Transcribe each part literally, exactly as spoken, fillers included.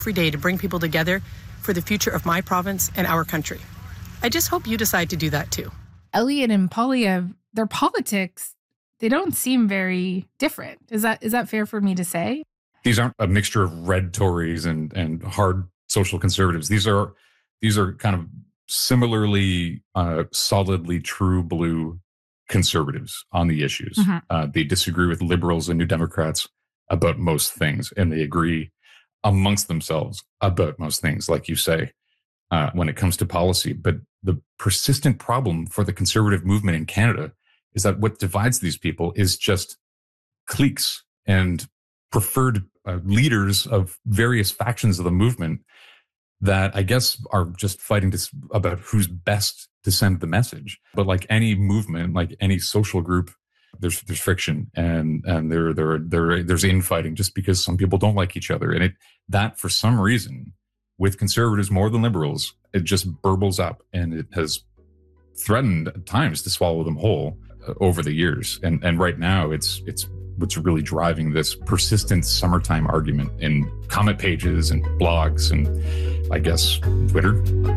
every day to bring people together for the future of my province and our country. I just hope you decide to do that too. Elliott and Poilievre, their politics, they don't seem very different. Is that is that fair for me to say? These aren't a mixture of red Tories and and hard social conservatives. These are these are kind of similarly uh, solidly true blue conservatives on the issues. Mm-hmm. Uh, they disagree with liberals and New Democrats about most things, and they agree amongst themselves about most things, like you say, uh, when it comes to policy. But the persistent problem for the conservative movement in Canada is that what divides these people is just cliques and preferred uh, leaders of various factions of the movement that I guess are just fighting to, about who's best to send the message. But like any movement, like any social group, there's there's friction and and there there there there's infighting just because some people don't like each other, and it that for some reason with conservatives more than liberals, it just burbles up, and it has threatened at times to swallow them whole uh, over the years. And and right now, it's it's what's really driving this persistent summertime argument in comment pages and blogs and I guess Twitter.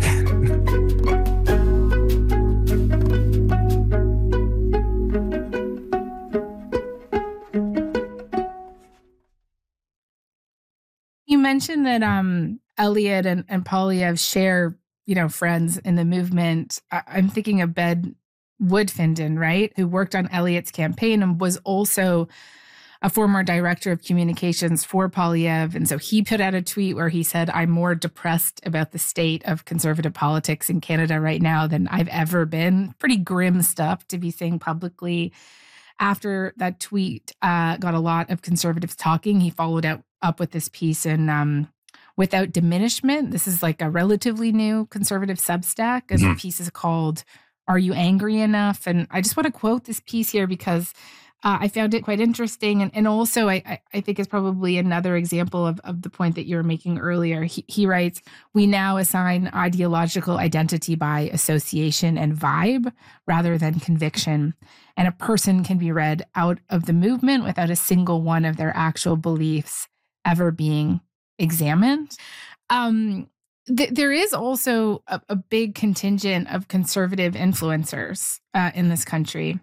You mentioned that um, Elliott and, and Poilievre share, you know, friends in the movement. I, I'm thinking of Ben Woodfinden, right, who worked on Elliott's campaign and was also a former director of communications for Poilievre. And so he put out a tweet where he said, I'm more depressed about the state of conservative politics in Canada right now than I've ever been. Pretty grim stuff to be saying publicly. After that tweet uh, got a lot of conservatives talking, he followed out, up with this piece in um, Without Diminishment. This is like a relatively new conservative Substack. And mm-hmm. the piece is called Are You Angry Enough? And I just want to quote this piece here because uh, I found it quite interesting. And, and also, I, I think it's probably another example of, of the point that you were making earlier. He, he writes, we now assign ideological identity by association and vibe rather than conviction. And a person can be read out of the movement without a single one of their actual beliefs ever being examined. Um, th- there is also a, a big contingent of conservative influencers uh, in this country.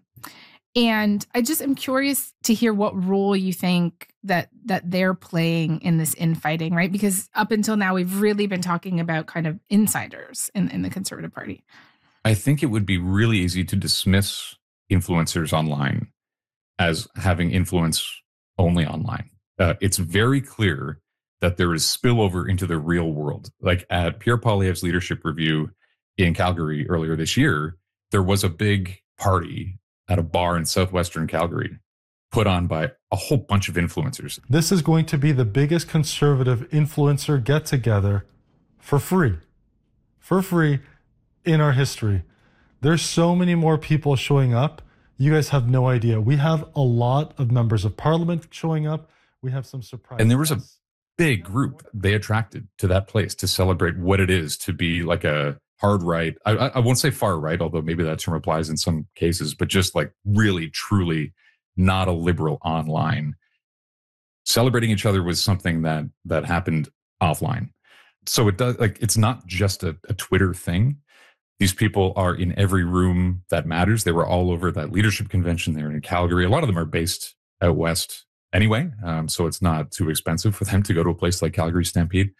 And I just am curious to hear what role you think that that they're playing in this infighting, right? Because up until now, we've really been talking about kind of insiders in, in the Conservative Party. I think it would be really easy to dismiss influencers online as having influence only online. Uh, it's very clear that there is spillover into the real world. Like at Pierre Poilievre's leadership review in Calgary earlier this year, there was a big party at a bar in southwestern Calgary put on by a whole bunch of influencers. This is going to be the biggest conservative influencer get-together for free. For free in our history. There's so many more people showing up. You guys have no idea. We have a lot of members of parliament showing up. We have some surprises. And there was a big group they attracted to that place to celebrate what it is to be like a hard right. I, I won't say far right, although maybe that term applies in some cases, but just like really, truly not a liberal online. Celebrating each other was something that that happened offline. So it does, like, it's not just a, a Twitter thing. These people are in every room that matters. They were all over that leadership convention there in Calgary. A lot of them are based out west anyway, um, so it's not too expensive for them to go to a place like Calgary Stampede.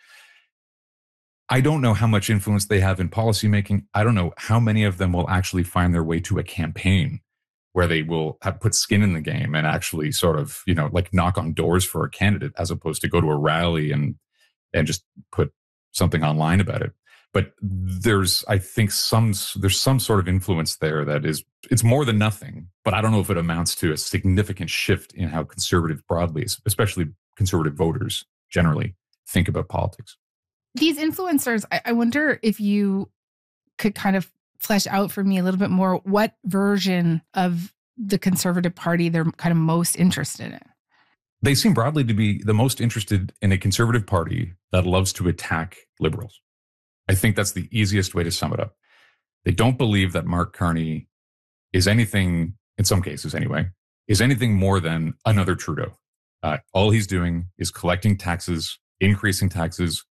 I don't know how much influence they have in policymaking. I don't know how many of them will actually find their way to a campaign where they will have put skin in the game and actually sort of, you know, like knock on doors for a candidate as opposed to go to a rally and and just put something online about it. But there's, I think, some there's some sort of influence there that is, it's more than nothing. But I don't know if it amounts to a significant shift in how conservatives broadly, especially conservative voters generally, think about politics. These influencers, I, I wonder if you could kind of flesh out for me a little bit more what version of the Conservative Party they're kind of most interested in. They seem broadly to be the most interested in a Conservative Party that loves to attack liberals. I think that's the easiest way to sum it up. They don't believe that Mark Carney is anything, in some cases anyway, is anything more than another Trudeau. Uh, all he's doing is collecting taxes increasing taxes